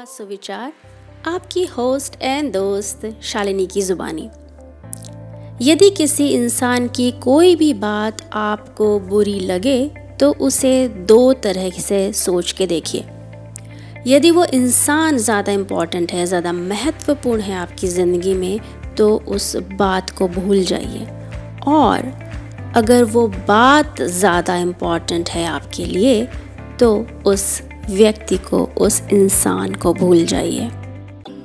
सुविचार, आपकी host and दोस्त शालिनी की ज़ुबानी। यदि किसी इंसान की कोई भी बात आपको बुरी लगे तो उसे दो तरह से सोच के देखिए। यदि वो इंसान ज़्यादा इम्पॉर्टेंट है, ज़्यादा महत्वपूर्ण है आपकी ज़िंदगी में, तो उस बात को भूल जाइए। और अगर वो बात ज़्यादा इम्पॉर्टेंट है आपके लिए तो उस व्यक्ति को, उस इंसान को भूल जाइए।